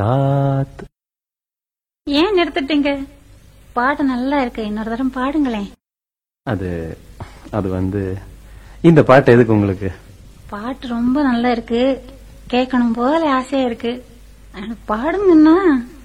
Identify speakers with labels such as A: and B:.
A: ராத்.
B: ஏன் நிறுத்திட்டீங்க? பாட்டு நல்லா இருக்கு, இன்னொரு தரம் பாடுங்களேன்.
A: அது அது வந்து இந்த பாட்டு எதுக்கு உங்களுக்கு?
B: பாட்டு ரொம்ப நல்லா இருக்கு, கேட்கணும் போல ஆசையா இருக்கு. பாடுங்கன்னா